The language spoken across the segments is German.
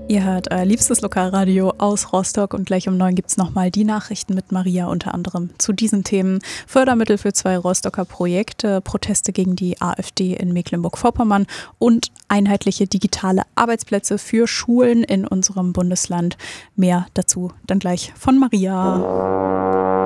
Ihr hört euer liebstes Lokalradio aus Rostock und gleich um 9 gibt es nochmal die Nachrichten mit Maria unter anderem zu diesen Themen. Fördermittel für 2 Rostocker Projekte, Proteste gegen die AfD in Mecklenburg-Vorpommern und einheitliche digitale Arbeitsplätze für Schulen in unserem Bundesland. Mehr dazu dann gleich von Maria.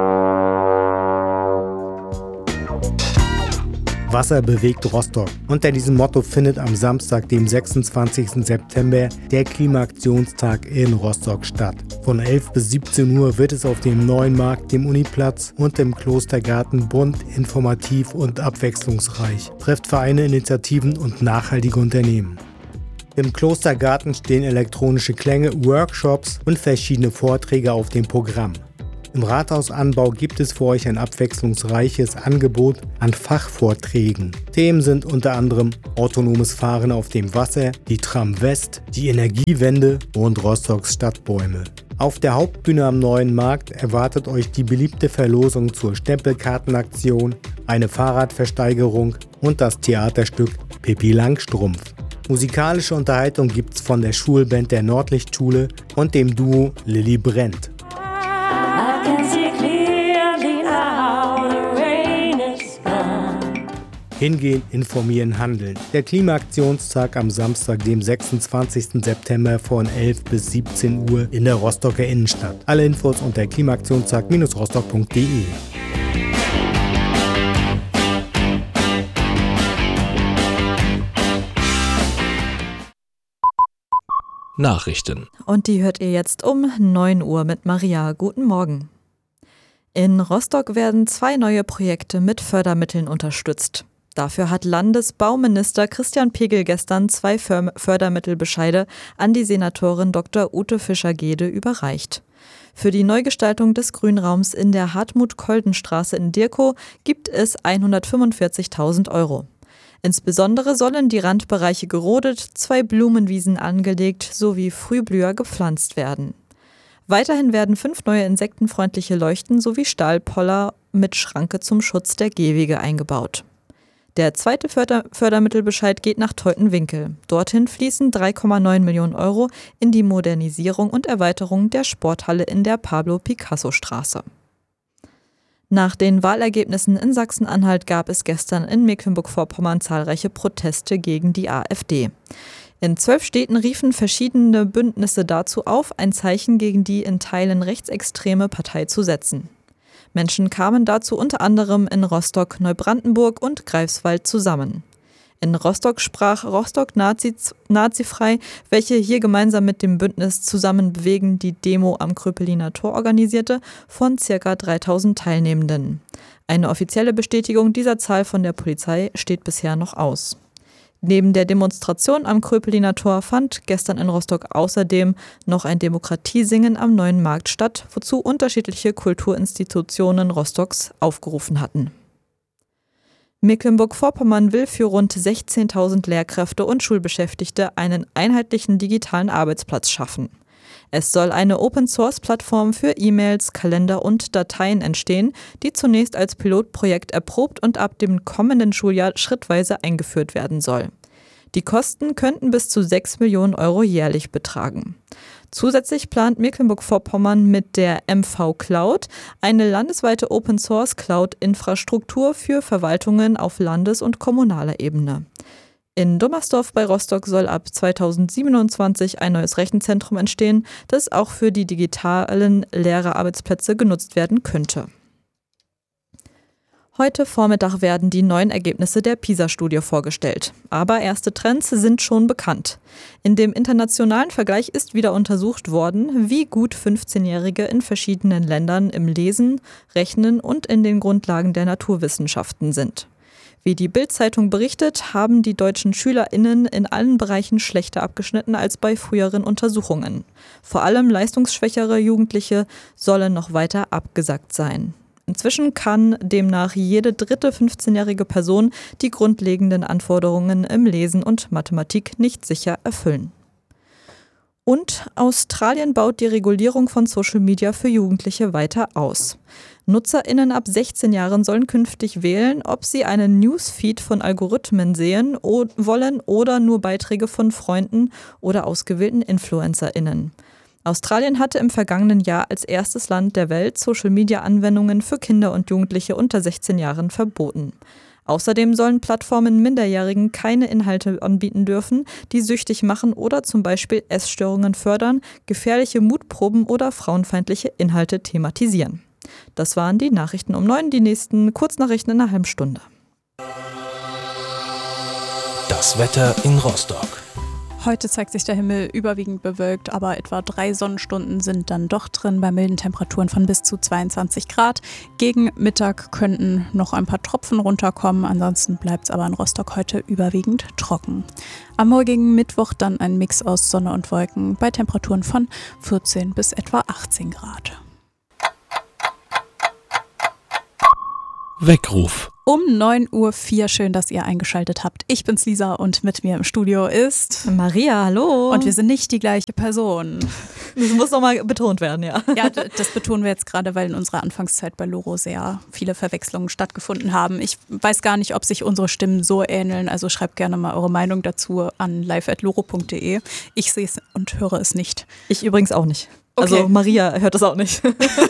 Wasser bewegt Rostock. Unter diesem Motto findet am Samstag, dem 26. September, der Klimaaktionstag in Rostock statt. Von 11 bis 17 Uhr wird es auf dem Neuen Markt, dem Uniplatz und im Klostergarten bunt, informativ und abwechslungsreich. Trifft Vereine, Initiativen und nachhaltige Unternehmen. Im Klostergarten stehen elektronische Klänge, Workshops und verschiedene Vorträge auf dem Programm. Im Rathausanbau gibt es für euch ein abwechslungsreiches Angebot an Fachvorträgen. Themen sind unter anderem autonomes Fahren auf dem Wasser, die Tram West, die Energiewende und Rostocks Stadtbäume. Auf der Hauptbühne am Neuen Markt erwartet euch die beliebte Verlosung zur Stempelkartenaktion, eine Fahrradversteigerung und das Theaterstück Pippi Langstrumpf. Musikalische Unterhaltung gibt's von der Schulband der Nordlichtschule und dem Duo Lilly Brennt. Hingehen, informieren, handeln. Der Klimaaktionstag am Samstag, dem 26. September von 11 bis 17 Uhr in der Rostocker Innenstadt. Alle Infos unter klimaaktionstag-rostock.de. Nachrichten. Und die hört ihr jetzt um 9 Uhr mit Maria. Guten Morgen. In Rostock werden 2 neue Projekte mit Fördermitteln unterstützt. Dafür hat Landesbauminister Christian Pegel gestern 2 Fördermittelbescheide an die Senatorin Dr. Ute Fischer-Gede überreicht. Für die Neugestaltung des Grünraums in der Hartmut-Kolden-Straße in Dirkow gibt es 145.000 €. Insbesondere sollen die Randbereiche gerodet, 2 Blumenwiesen angelegt sowie Frühblüher gepflanzt werden. Weiterhin werden 5 neue insektenfreundliche Leuchten sowie Stahlpoller mit Schranke zum Schutz der Gehwege eingebaut. Der zweite Fördermittelbescheid geht nach Teutenwinkel. Dorthin fließen 3,9 Millionen € in die Modernisierung und Erweiterung der Sporthalle in der Pablo-Picasso-Straße. Nach den Wahlergebnissen in Sachsen-Anhalt gab es gestern in Mecklenburg-Vorpommern zahlreiche Proteste gegen die AfD. In 12 Städten riefen verschiedene Bündnisse dazu auf, ein Zeichen gegen die in Teilen rechtsextreme Partei zu setzen. Menschen kamen dazu unter anderem in Rostock, Neubrandenburg und Greifswald zusammen. In Rostock sprach Rostock Nazifrei, welche hier gemeinsam mit dem Bündnis Zusammen bewegen die Demo am Kröpeliner Tor organisierte, von ca. 3.000 Teilnehmenden. Eine offizielle Bestätigung dieser Zahl von der Polizei steht bisher noch aus. Neben der Demonstration am Kröpeliner Tor fand gestern in Rostock außerdem noch ein Demokratiesingen am Neuen Markt statt, wozu unterschiedliche Kulturinstitutionen Rostocks aufgerufen hatten. Mecklenburg-Vorpommern will für rund 16.000 Lehrkräfte und Schulbeschäftigte einen einheitlichen digitalen Arbeitsplatz schaffen. Es soll eine Open-Source-Plattform für E-Mails, Kalender und Dateien entstehen, die zunächst als Pilotprojekt erprobt und ab dem kommenden Schuljahr schrittweise eingeführt werden soll. Die Kosten könnten bis zu 6 Millionen € jährlich betragen. Zusätzlich plant Mecklenburg-Vorpommern mit der MV Cloud eine landesweite Open-Source-Cloud-Infrastruktur für Verwaltungen auf Landes- und kommunaler Ebene. In Dummersdorf bei Rostock soll ab 2027 ein neues Rechenzentrum entstehen, das auch für die digitalen Lehrerarbeitsplätze genutzt werden könnte. Heute Vormittag werden die neuen Ergebnisse der PISA-Studie vorgestellt. Aber erste Trends sind schon bekannt. In dem internationalen Vergleich ist wieder untersucht worden, wie gut 15-Jährige in verschiedenen Ländern im Lesen, Rechnen und in den Grundlagen der Naturwissenschaften sind. Wie die Bild-Zeitung berichtet, haben die deutschen SchülerInnen in allen Bereichen schlechter abgeschnitten als bei früheren Untersuchungen. Vor allem leistungsschwächere Jugendliche sollen noch weiter abgesackt sein. Inzwischen kann demnach jede dritte 15-jährige Person die grundlegenden Anforderungen im Lesen und Mathematik nicht sicher erfüllen. Und Australien baut die Regulierung von Social Media für Jugendliche weiter aus. NutzerInnen ab 16 Jahren sollen künftig wählen, ob sie einen Newsfeed von Algorithmen sehen wollen oder nur Beiträge von Freunden oder ausgewählten InfluencerInnen. Australien hatte im vergangenen Jahr als erstes Land der Welt Social-Media-Anwendungen für Kinder und Jugendliche unter 16 Jahren verboten. Außerdem sollen Plattformen Minderjährigen keine Inhalte anbieten dürfen, die süchtig machen oder zum Beispiel Essstörungen fördern, gefährliche Mutproben oder frauenfeindliche Inhalte thematisieren. Das waren die Nachrichten um 9, die nächsten Kurznachrichten in einer halben Stunde. Das Wetter in Rostock. Heute zeigt sich der Himmel überwiegend bewölkt, aber etwa 3 Sonnenstunden sind dann doch drin bei milden Temperaturen von bis zu 22 Grad. Gegen Mittag könnten noch ein paar Tropfen runterkommen, ansonsten bleibt es aber in Rostock heute überwiegend trocken. Am morgigen Mittwoch dann ein Mix aus Sonne und Wolken bei Temperaturen von 14 bis etwa 18 Grad. Weckruf. Um 9:04 Uhr, schön, dass ihr eingeschaltet habt. Ich bin's Lisa und mit mir im Studio ist Maria, hallo. Und wir sind nicht die gleiche Person. Das muss nochmal betont werden, ja. Ja, das betonen wir jetzt gerade, weil in unserer Anfangszeit bei Loro sehr viele Verwechslungen stattgefunden haben. Ich weiß gar nicht, ob sich unsere Stimmen so ähneln, also schreibt gerne mal eure Meinung dazu an live@loro.de. Ich sehe es und höre es nicht. Ich übrigens auch nicht. Okay. Also Maria hört es auch nicht.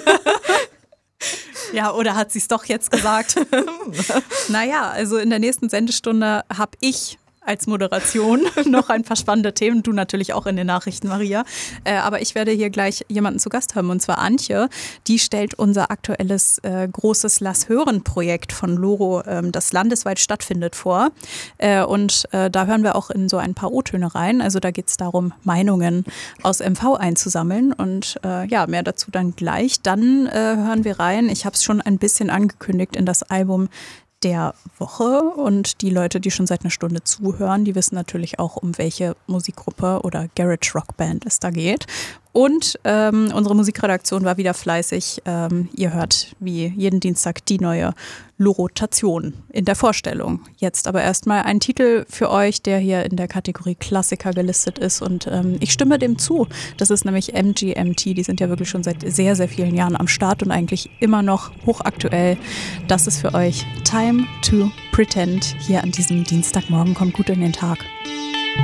Ja, oder hat sie es doch jetzt gesagt? Naja, also in der nächsten Sendestunde habe ich als Moderation noch ein paar spannende Themen. Du natürlich auch in den Nachrichten, Maria. Aber ich werde hier gleich jemanden zu Gast haben, und zwar Antje. Die stellt unser aktuelles großes Lass-Hören-Projekt von Loro, das landesweit stattfindet, vor. Und da hören wir auch in so ein paar O-Töne rein. Also da geht es darum, Meinungen aus MV einzusammeln. Und ja, mehr dazu dann gleich. Dann hören wir rein. Ich habe es schon ein bisschen angekündigt in das Album der Woche, und die Leute, die schon seit einer Stunde zuhören, die wissen natürlich auch, um welche Musikgruppe oder Garage Rock Band es da geht. Und unsere Musikredaktion war wieder fleißig. Ihr hört wie jeden Dienstag die neue Lorotation in der Vorstellung. Jetzt aber erstmal ein Titel für euch, der hier in der Kategorie Klassiker gelistet ist, und ich stimme dem zu. Das ist nämlich MGMT, die sind ja wirklich schon seit sehr, sehr vielen Jahren am Start und eigentlich immer noch hochaktuell. Das ist für euch Time to Pretend hier an diesem Dienstagmorgen. Kommt gut in den Tag.